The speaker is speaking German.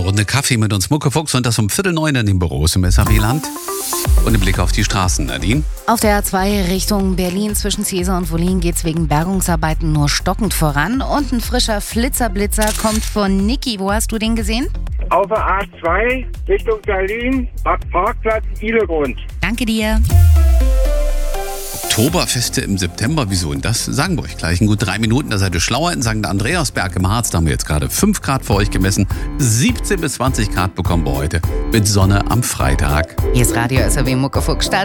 Runde Kaffee mit uns Muckefuchs und das um 8:45 in den Büros im SAP-Land. Und im Blick auf die Straßen, Nadine. Auf der A2 Richtung Berlin zwischen Cäsar und Wollin geht's wegen Bergungsarbeiten nur stockend voran. Und ein frischer Flitzerblitzer kommt von Niki. Wo hast du den gesehen? Auf der A2 Richtung Berlin, Parkplatz Ihlegrund. Danke dir. Oktoberfeste im September, wieso denn das? Sagen wir euch gleich in gut 3 Minuten. Da seid ihr schlauer in St. Andreasberg im Harz. Da haben wir jetzt gerade 5 Grad für euch gemessen. 17 bis 20 Grad bekommen wir heute mit Sonne am Freitag. Hier ist Radio SRW Muckefuchs.